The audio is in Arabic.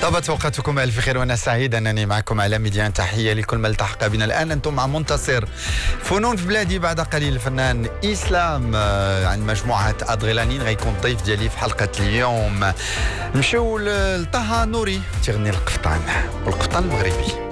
طابت اوقاتكم الف خير وانا سعيد انني معكم على ميديان. تحيه لكل من التحق بنا الان. انتم مع منتصر فنون في بلادي. بعد قليل الفنان اسلام عن مجموعه ادرينالين غيكون ضيف ديالي في حلقه اليوم. نمشيو لطه نوري تغني القفطان والقفطان المغربي.